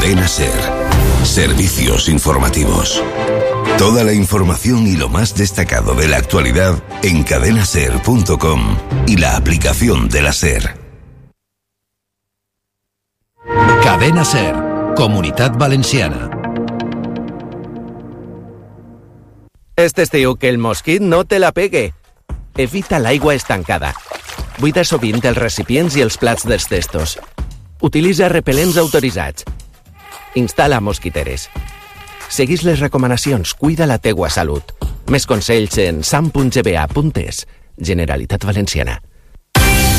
Cadena SER. Servicios informativos. Toda la información y lo más destacado de la actualidad en cadenaser.com y la aplicación de la SER. Cadena SER, Comunitat Valenciana. Este estiu que el mosquit no te la pegue. Evita l'aigua estancada. Buida sovint els recipients i els plats dels testos. Utilitza repel·lents autoritzats. Instal·la mosquiteres. Seguís les recomanacions, cuida la teua salut. Més consells en sam.gba.es. Generalitat Valenciana.